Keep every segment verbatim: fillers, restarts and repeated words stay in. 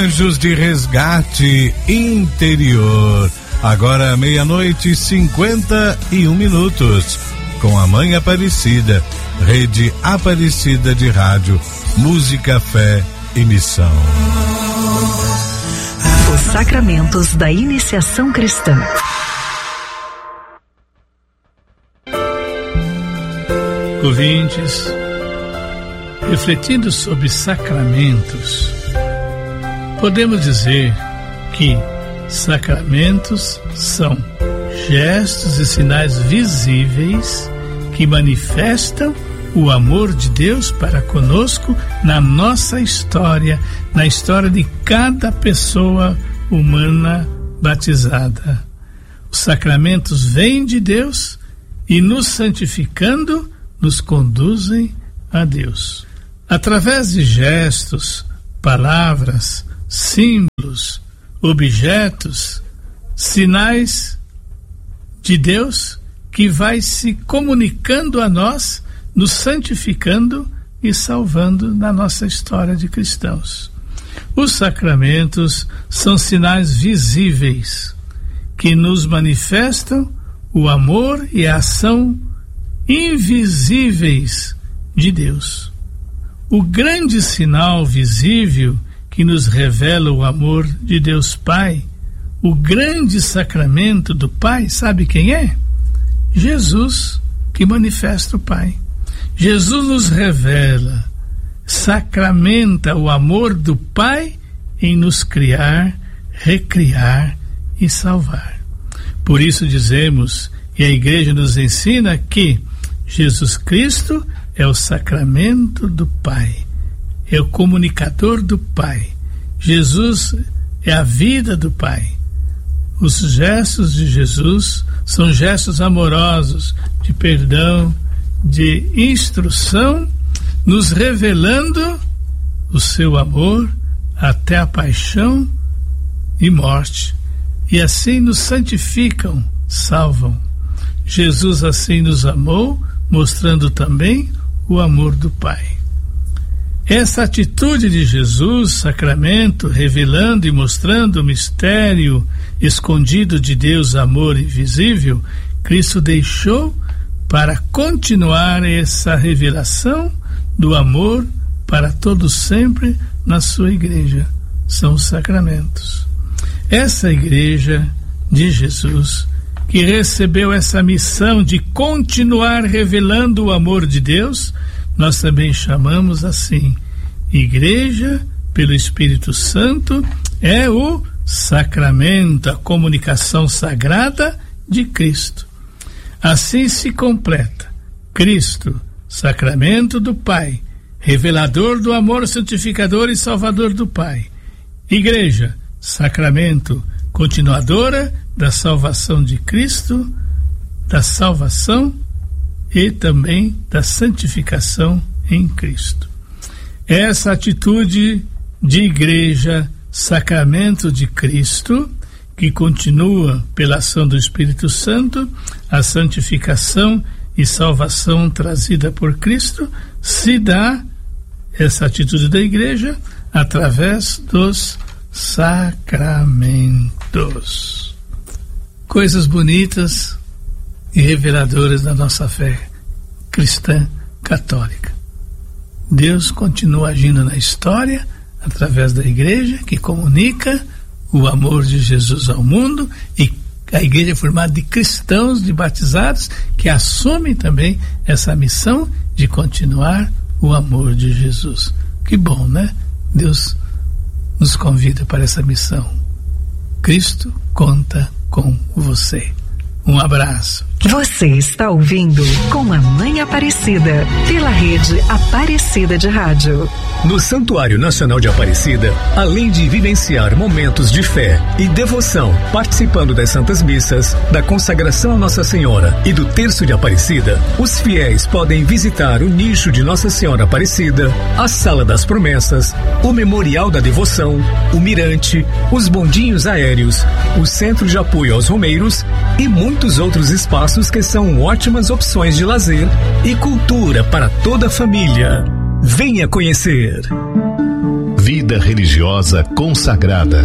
Anjos de Resgate Interior. Agora meia-noite e cinquenta e um minutos. Com a Mãe Aparecida, Rede Aparecida de Rádio, Música, Fé e Missão. Os sacramentos da iniciação cristã. Ouvintes, refletindo sobre sacramentos, podemos dizer que sacramentos são gestos e sinais visíveis que manifestam o amor de Deus para conosco na nossa história, na história de cada pessoa humana batizada. Os sacramentos vêm de Deus e, nos santificando, nos conduzem a Deus. Através de gestos, palavras, símbolos, objetos, sinais de Deus que vai se comunicando a nós, nos santificando e salvando na nossa história de cristãos. Os sacramentos são sinais visíveis que nos manifestam o amor e a ação invisíveis de Deus. O grande sinal visível que nos revela o amor de Deus Pai, o grande sacramento do Pai, sabe quem é? Jesus, que manifesta o Pai. Jesus nos revela, sacramenta o amor do Pai em nos criar, recriar e salvar. Por isso dizemos, e a Igreja nos ensina, que Jesus Cristo é o sacramento do Pai, é o comunicador do Pai. Jesus é a vida do Pai. Os gestos de Jesus são gestos amorosos, de perdão, de instrução, nos revelando o seu amor até a paixão e morte. E assim nos santificam, salvam. Jesus assim nos amou, mostrando também o amor do Pai. Essa atitude de Jesus, sacramento, revelando e mostrando o mistério escondido de Deus, amor invisível, Cristo deixou para continuar essa revelação do amor para todos sempre na sua igreja. São os sacramentos. Essa igreja de Jesus, que recebeu essa missão de continuar revelando o amor de Deus, nós também chamamos assim, Igreja pelo Espírito Santo, é o sacramento, a comunicação sagrada de Cristo. Assim se completa Cristo, sacramento do Pai, revelador do amor santificador e salvador do Pai. Igreja, sacramento, continuadora da salvação de Cristo, da salvação e também da santificação em Cristo. Essa atitude de igreja, sacramento de Cristo, que continua pela ação do Espírito Santo, a santificação e salvação trazida por Cristo, se dá, essa atitude da igreja, através dos sacramentos. Coisas bonitas e reveladoras da nossa fé cristã católica. Deus continua agindo na história através da igreja, que comunica o amor de Jesus ao mundo, e a igreja é formada de cristãos, de batizados, que assumem também essa missão de continuar o amor de Jesus. Que bom, né? Deus nos convida para essa missão. Cristo conta com você. Um abraço. Você está ouvindo Com a Mãe Aparecida, pela Rede Aparecida de Rádio. No Santuário Nacional de Aparecida, além de vivenciar momentos de fé e devoção, participando das Santas Missas, da consagração a Nossa Senhora e do Terço de Aparecida, os fiéis podem visitar o nicho de Nossa Senhora Aparecida, a Sala das Promessas, o Memorial da Devoção, o Mirante, os bondinhos aéreos, o Centro de Apoio aos Romeiros e muitos outros espaços que são ótimas opções de lazer e cultura para toda a família. Venha conhecer. Vida religiosa consagrada.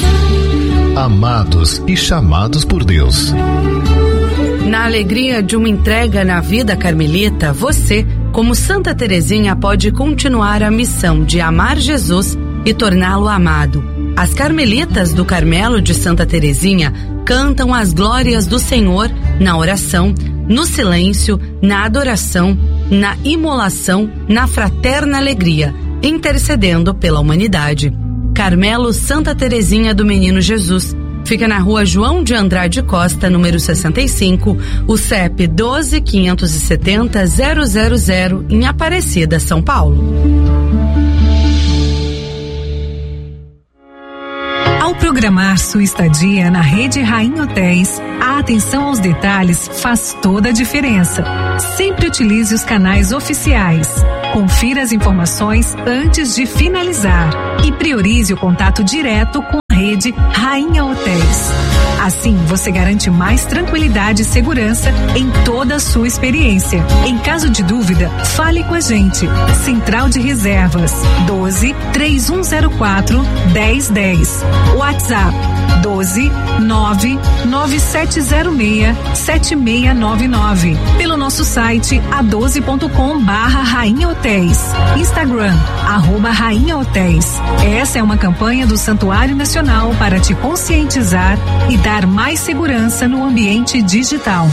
Amados e chamados por Deus. Na alegria de uma entrega na vida carmelita, você, como Santa Teresinha, pode continuar a missão de amar Jesus e torná-lo amado. As Carmelitas do Carmelo de Santa Teresinha cantam as glórias do Senhor na oração, no silêncio, na adoração, na imolação, na fraterna alegria, intercedendo pela humanidade. Carmelo Santa Teresinha do Menino Jesus. Fica na rua João de Andrade Costa, número sessenta e cinco, o C E P doze, quinhentos e setenta, zero zero zero, em Aparecida, São Paulo. Ao programar sua estadia na Rede Rainha Hotéis, a atenção aos detalhes faz toda a diferença. Sempre utilize os canais oficiais. Confira as informações antes de finalizar e priorize o contato direto com a Rede Rainha Hotéis. Assim, você garante mais tranquilidade e segurança em toda a sua experiência. Em caso de dúvida, fale com a gente. Central de Reservas doze, três um zero quatro, dez dez. WhatsApp doze, nove, nove sete zero seis, sete seis nove nove. Pelo nosso site a doze ponto com barra Rainha Hotéis. Instagram, arroba Rainha Hotéis. Essa é uma campanha do Santuário Nacional para te conscientizar e dar mais segurança no ambiente digital.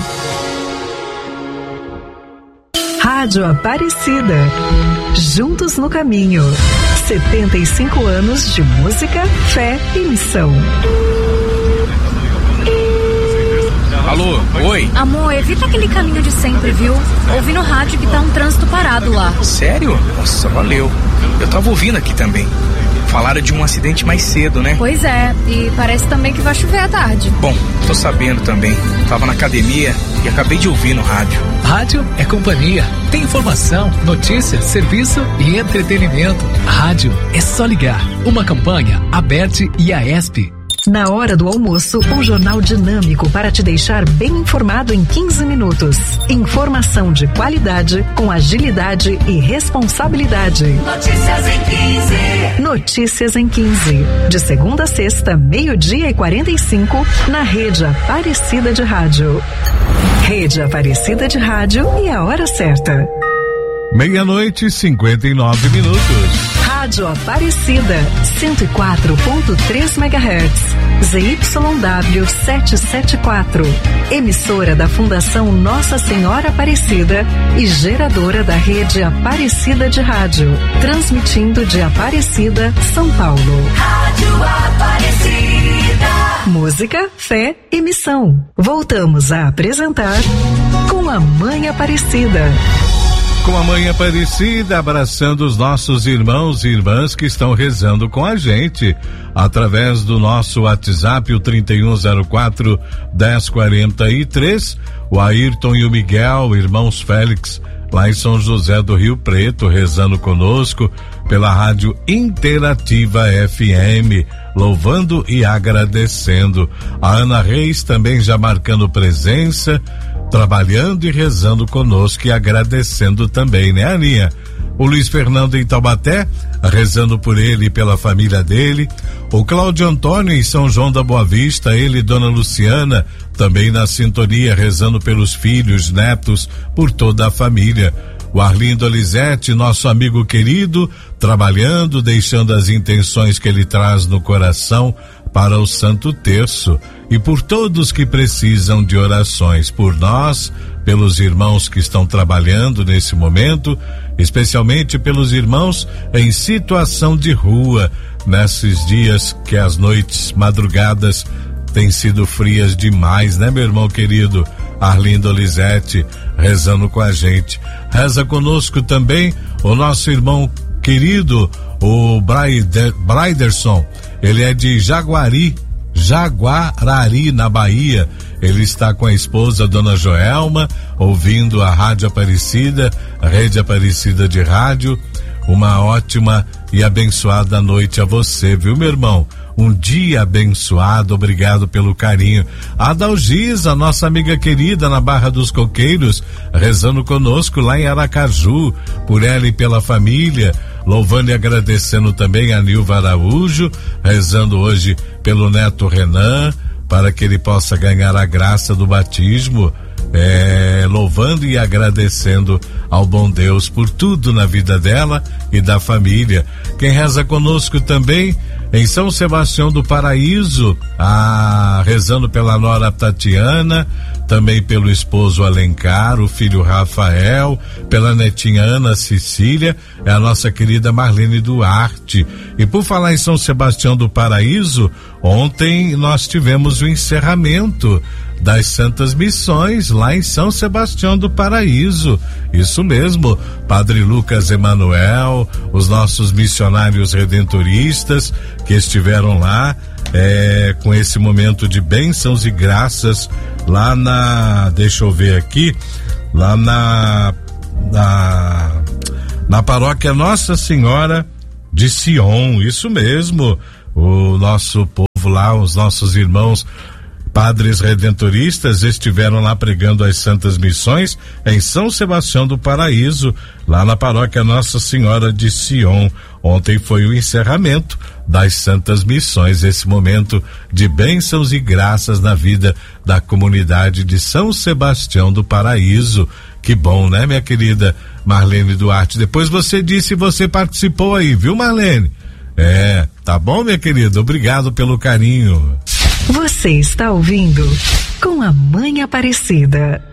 Rádio Aparecida. Juntos no caminho. setenta e cinco anos de música, fé e missão. Alô, oi? Amor, evita aquele caminho de sempre, viu? Ouvi no rádio que tá um trânsito parado lá. Sério? Nossa, valeu. Eu tava ouvindo aqui também. Falaram de um acidente mais cedo, né? Pois é, e parece também que vai chover à tarde. Bom, tô sabendo também. Tava na academia e acabei de ouvir no rádio. Rádio é companhia. Tem informação, notícia, serviço e entretenimento. Rádio é só ligar. Uma campanha, Aberte e a ESP. Na hora do almoço, um jornal dinâmico para te deixar bem informado em quinze minutos. Informação de qualidade, com agilidade e responsabilidade. Notícias em quinze. Notícias em quinze. De segunda a sexta, meio-dia e quarenta e cinco, na Rede Aparecida de Rádio. Rede Aparecida de Rádio e a hora certa. Meia-noite e cinquenta e nove minutos. Rádio Aparecida, cento e quatro ponto três megahertz, Z Y W setecentos e setenta e quatro, emissora da Fundação Nossa Senhora Aparecida e geradora da Rede Aparecida de Rádio, transmitindo de Aparecida, São Paulo. Rádio Aparecida. Música, fé e missão. Voltamos a apresentar Com a Mãe Aparecida. Com a Mãe Aparecida, abraçando os nossos irmãos e irmãs que estão rezando com a gente, através do nosso WhatsApp, o trinta e um zero quatro, dez quarenta e três, o Ayrton e o Miguel, irmãos Félix, lá em São José do Rio Preto, rezando conosco pela Rádio Interativa F M, louvando e agradecendo. A Ana Reis também já marcando presença, trabalhando e rezando conosco e agradecendo também, né, Aninha? O Luiz Fernando em Taubaté, rezando por ele e pela família dele. O Cláudio Antônio em São João da Boa Vista, ele e Dona Luciana, também na sintonia, rezando pelos filhos, netos, por toda a família. O Arlindo Alizete, nosso amigo querido, trabalhando, deixando as intenções que ele traz no coração para o Santo Terço, e por todos que precisam de orações, por nós, pelos irmãos que estão trabalhando nesse momento, especialmente pelos irmãos em situação de rua, nesses dias que as noites, madrugadas, têm sido frias demais, né, meu irmão querido Arlindo Lisete, rezando com a gente. Reza conosco também o nosso irmão querido, o Braider, Braiderson, ele é de Jaguari, Jaguarari, na Bahia. Ele está com a esposa, Dona Joelma, ouvindo a Rádio Aparecida, a Rede Aparecida de Rádio. Uma ótima e abençoada noite a você, viu, meu irmão? Um dia abençoado, obrigado pelo carinho. A Dalgisa, nossa amiga querida na Barra dos Coqueiros, rezando conosco lá em Aracaju, por ela e pela família, louvando e agradecendo também a Nilva Araújo, rezando hoje pelo neto Renan, para que ele possa ganhar a graça do batismo, é, louvando e agradecendo ao bom Deus por tudo na vida dela e da família. Quem reza conosco também em São Sebastião do Paraíso, ah, rezando pela nora Tatiana, também pelo esposo Alencar, o filho Rafael, pela netinha Ana Cecília, é a nossa querida Marlene Duarte. E por falar em São Sebastião do Paraíso, ontem nós tivemos o encerramento das Santas Missões lá em São Sebastião do Paraíso. Isso mesmo, Padre Lucas Emanuel, os nossos missionários redentoristas que estiveram lá, é, com esse momento de bênçãos e graças lá na, deixa eu ver aqui, lá na na, na paróquia Nossa Senhora de Sion. Isso mesmo, o nosso povo lá, os nossos irmãos padres redentoristas estiveram lá pregando as Santas Missões em São Sebastião do Paraíso, lá na paróquia Nossa Senhora de Sion. Ontem foi o encerramento das Santas Missões, esse momento de bênçãos e graças na vida da comunidade de São Sebastião do Paraíso. Que bom, né, minha querida Marlene Duarte? Depois você disse, você participou aí, viu, Marlene? É, tá bom, minha querida? Obrigado pelo carinho. Você está ouvindo Com a Mãe Aparecida.